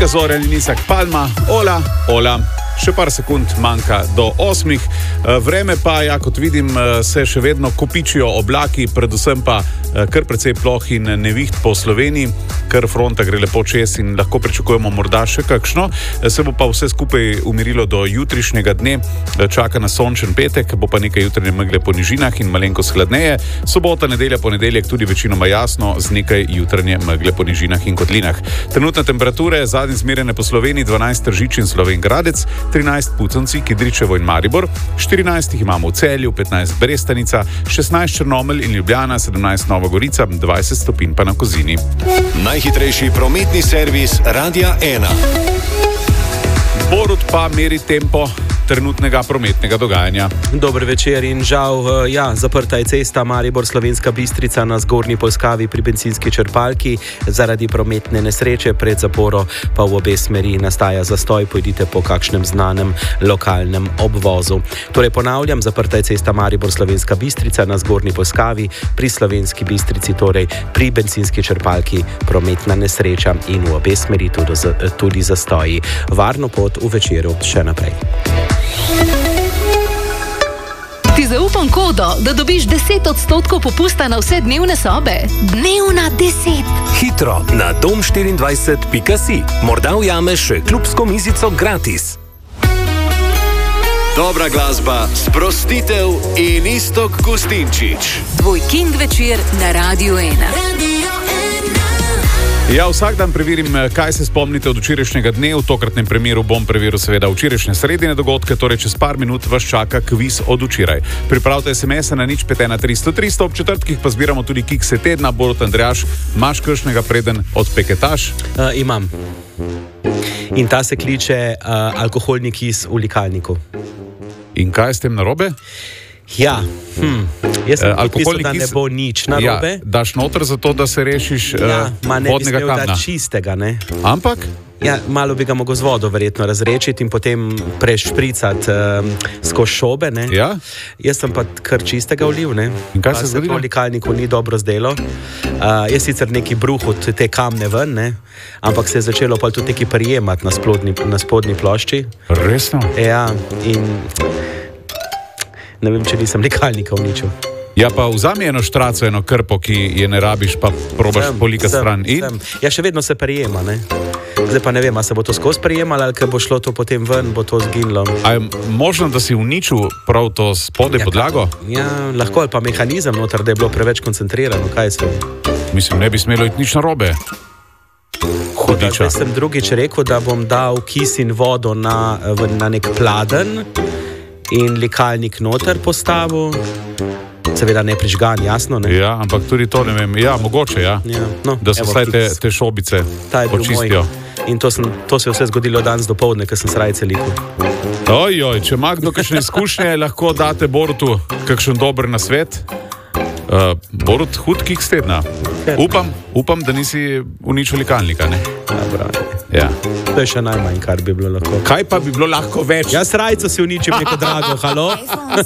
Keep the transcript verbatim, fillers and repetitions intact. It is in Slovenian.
Nika Zorjan in Isak Palma. Ola, ola. Še par sekund manjka do osmih. Vreme pa, ja, kot vidim, se še vedno kopičijo oblaki, predvsem pa kar precej ploh in neviht po Sloveniji, ker fronta gre lepo čez in lahko pričakujemo morda še kakšno. Se bo pa vse skupaj umirilo do jutrišnjega dne. Čaka na sončen petek, bo pa nekaj jutranje megle po nižinah in malenkost hladneje. Sobota, nedelja, ponedeljek tudi večinoma jasno z nekaj jutranje megle po nižinah in kotlinah. Trenutne temperature, zadnje zmerjene po Sloveniji, dvanajst Tržič in Slovenj Gradec, trinajst Puconci, Kidričevo in Maribor, štirinajst jih imamo v Celju, petnajst Brestanica, šestnajst Črnomelj in Ljubljana, sedemnajst Nova Gorica, dvajset stopinj pa na Kozini. Najhitrejši prometni servis Radia ena. Borut pa meri tempo trenutnega prometnega dogajanja. Dober večer in žal, ja, zaprta je cesta Maribor-Slovenska Bistrica na Zgornji Polskavi pri bencinski črpalki. Zaradi prometne nesreče pred zaporo pa v obe smeri nastaja zastoj, pojdite po kakšnem znanem lokalnem obvozu. Torej ponavljam, zaprta je cesta Maribor-Slovenska Bistrica na Zgornji Polskavi pri Slovenski Bistrici, torej pri bencinski črpalki prometna nesreča in v obe smeri tudi, tudi zastoji. Varno pot v večeru še naprej. Ti zaupam kodo, da dobiš deset odstotkov popusta na vse dnevne sobe. Dnevna deset. Hitro na dom štiriindvajset pika si. Morda ujameš še klubsko mizico gratis. Dobra glasba, sprostitev in Iztok Gustinčič. Tvoj King večer na Radiu ena. Ja, vsak dan preverim, kaj se spomnite od včerajšnjega dne. V tokratnem primeru bom preveril seveda včerajšnje sredine dogodke, torej čez par minut vas čaka kviz od včeraj. Pripravite es em es na nič pet ena tristo tristo, ob četrtkih pa zbiramo tudi kikse tedna. Borut, Andrejaš, imaš kakšnega preden odpeketaš? Uh, imam. In ta se kliče uh, alkoholni kis v likalniku. In kaj je s tem narobe? Ja, hm. Jaz sem uh, podpisal, da ne bo nič narobe. Ja, daš noter zato, da se rešiš uh, ja, ma ne vodnega bi smel kamna. Da čistega, ne? Ampak? Ja, malo bi ga mogel z vodo verjetno razrečiti in potem prešpricati um, skozi šobe, ne? Ja? Jaz sem pa kar čistega vliv, ne? In kaj pa se je zgodilo? V likalniku ni dobro zdelo. Uh, jaz sicer neki bruh od te kamne ven, ne? Ampak se je začelo pa tudi neki prijemati na, na spodnji plošči. Resno? Ja, in ne vem, če nisem likalnika uničil. Ja, pa vzami eno štraco, eno krpo, ki je ne rabiš, pa probaš polikati stran. In? Sem. Ja, še vedno se prijema, ne? Zdaj pa ne vem, a se bo to skozi prijemalo, ali ker bo šlo to potem ven, bo to zginilo. A je možno, da si uničil prav to spodaj ja, podlago? Ja, lahko, ali pa mehanizem noter, da je bilo preveč koncentrirano, kaj se. Mislim, ne bi smelo iti nič narobe. Hudiča. Zdaj sem drugič rekel, da bom dal kis in vodo na, na nek pladen in likalnik noter postavil. Seveda ne prižgan, jasno, ne? Ja, ampak tudi to ne vem. Ja, mogoče, ja. Ja, no, da se evo, vsaj te, te šobice počistijo. In to, sem, to se je vse zgodilo danes dopoldne, ker sem srajce likal. Ojoj, če ima kdo kakšne izkušnje, lahko date Borutu kakšen dober nasvet. Uh, Borut, hud kiks tedna. Upam, upam, da nisi uničil likalnika, ne? Dobro. Ja. To je še najmanj, kar bi bilo lahko. Kaj pa bi bilo lahko več? Jaz srajco si uničim neko drago, halo?